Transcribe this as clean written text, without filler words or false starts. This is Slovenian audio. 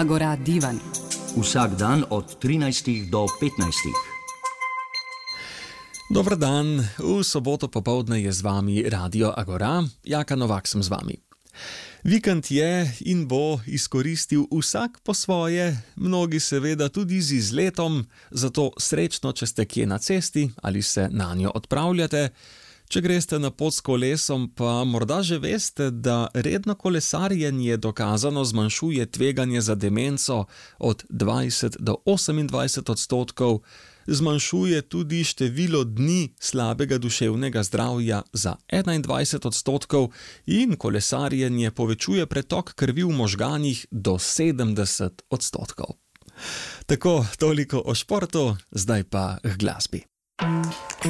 Agora Divan. Vsak dan od 13 do 15. Dober dan, v soboto popoldne je z vami Radio Agora, Jaka Novak sem z vami. Vikend je in bo izkoristil vsak po svoje, mnogi seveda tudi z izletom, zato srečno, če ste kje na cesti ali se nanjo odpravljate. Če greste na pot s kolesom, pa morda že veste, da redno kolesarjenje dokazano zmanjšuje tveganje za demenco od 20 do 28%, zmanjšuje tudi število dni slabega duševnega zdravja za 21% in kolesarjenje povečuje pretok krvi v možganih do 70%. Tako, toliko o športu, zdaj pa k glasbi.